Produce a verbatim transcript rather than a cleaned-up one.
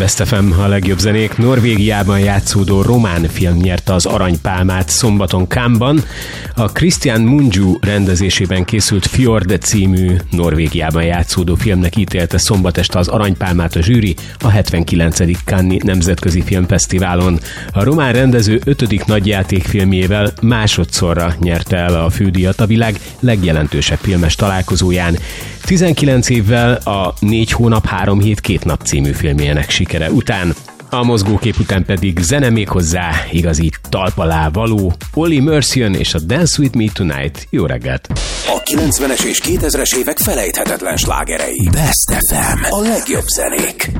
Best ef em, a legjobb zenék. Norvégiában játszódó román film nyerte az aranypálmát szombaton Cannes-ban. A Christian Mungiu rendezésében készült Fjord című Norvégiában játszódó filmnek ítélte szombat este az aranypálmát a zsűri a hetvenkilencedik Cannes-i Nemzetközi Filmfesztiválon. A román rendező ötödik nagyjátékfilmjével másodszorra nyerte el a fődíjat a világ legjelentősebb filmes találkozóján. tizenkilenc évvel a Négy hónap, három hét, két nap című filmjének sikere után. A mozgókép után pedig zene, még hozzá igazi talpalá való. Olly Mercian és a Dance With Me Tonight. Jó reggelt! A kilencvenes és kétezres évek felejthetetlen slágerei. Best ef em. A legjobb zenék.